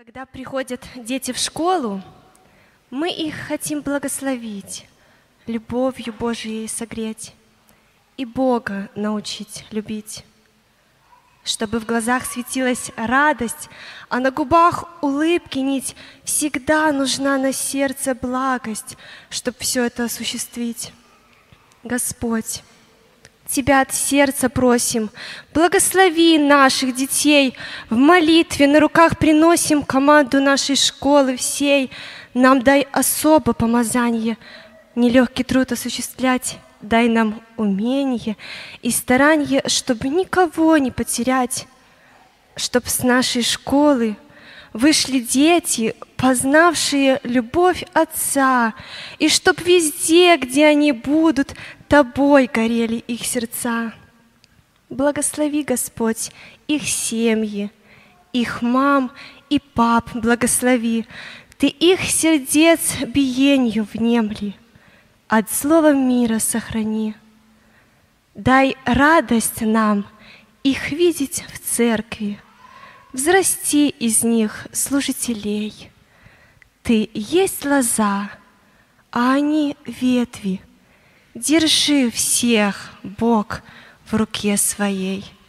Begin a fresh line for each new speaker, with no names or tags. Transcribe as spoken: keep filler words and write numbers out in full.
Когда приходят дети в школу, мы их хотим благословить, любовью Божией согреть и Бога научить любить, чтобы в глазах светилась радость, а на губах улыбки нить. Всегда нужна на сердце благость, чтобы все это осуществить. Господь, Тебя от сердца просим, благослови наших детей, в молитве на руках приносим команду нашей школы всей. Нам дай особо помазание, нелегкий труд осуществлять, дай нам умение и старание, чтобы никого не потерять, чтоб с нашей школы вышли дети, познавшие любовь Отца, и чтоб везде, где они будут, Тобой горели их сердца. Благослови, Господь, их семьи, их мам и пап благослови. Ты их сердец биению внемли, от злого мира сохрани. Дай радость нам их видеть в церкви, взрасти из них служителей. Ты есть лоза, а они ветви. Держи всех, Бог, в руке своей.